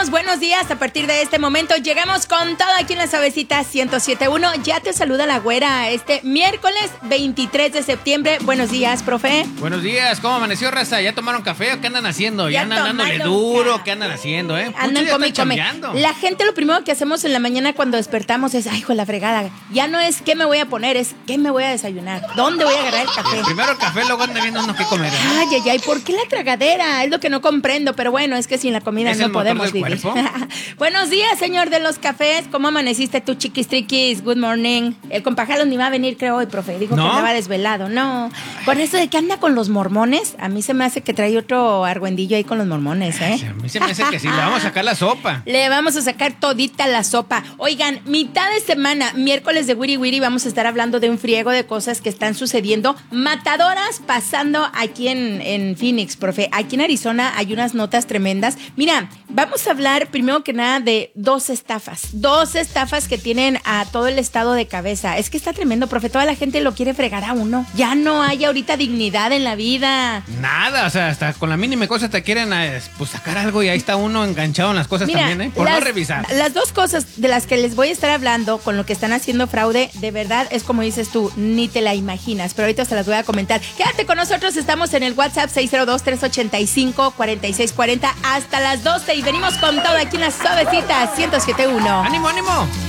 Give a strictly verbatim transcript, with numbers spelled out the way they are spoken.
Bienvenidos, buenos días. A partir de este momento llegamos con todo aquí en la Suavecita ciento siete punto uno. Ya te saluda la güera este miércoles veintitrés de septiembre. Buenos días, profe. Buenos días, ¿cómo amaneció, raza? ¿Ya tomaron café o qué andan haciendo? ¿Ya, Ya andan dándole duro? ¿Qué andan haciendo, eh? Andan Muchos ya come y están come. chambeando. La gente lo primero que hacemos en la mañana cuando despertamos es, ay, hijo de la fregada. Ya no es qué me voy a poner, es qué me voy a desayunar. ¿Dónde voy a agarrar el café? Primero el café, luego andan viendo unos qué comer. ¿eh? Ay, ay, ay, ¿por qué la tragadera? Es lo que no comprendo, pero bueno, es que sin la comida ¿Es no el motor podemos del vivir. cuerpo? Buenos días, señor de los cafés. ¿Cómo amaneciste tú, chiquis triquis? Good morning. El compajalos ni va a venir, creo, hoy, profe. Dijo ¿No? que andaba desvelado. No. Con eso de que anda con los mormones, a mí se me hace que trae otro argüendillo ahí con los mormones, ¿eh? A mí se me hace que sí, le vamos a sacar la sopa. Le vamos a sacar todita la sopa. Oigan, mitad de semana, miércoles de Wiri Wiri, vamos a estar hablando de un friego de cosas que están sucediendo. Matadoras pasando aquí en, en Phoenix, profe. Aquí en Arizona hay unas notas tremendas. Mira, vamos a hablar primero que nada de dos estafas. Dos estafas que tienen a todo el estado de cabeza. Es que está tremendo, profe. Toda la gente lo quiere fregar a uno. Ya no hay ahorita dignidad en la vida. Nada, o sea, hasta con la mínima cosa te quieren eh, pues, sacar algo y ahí está uno enganchado en las cosas. Mira, también, ¿eh? Por las, no revisar. Las dos cosas de las que les voy a estar hablando con lo que están haciendo fraude, de verdad, es como dices tú, ni te la imaginas. Pero ahorita se las voy a comentar. Quédate con nosotros, estamos en el WhatsApp seis cero dos, tres ocho cinco, cuatro seis cuatro cero hasta las doce y venimos con todo aquí en la Suavecita ciento siete punto uno. ¡Ánimo, ánimo!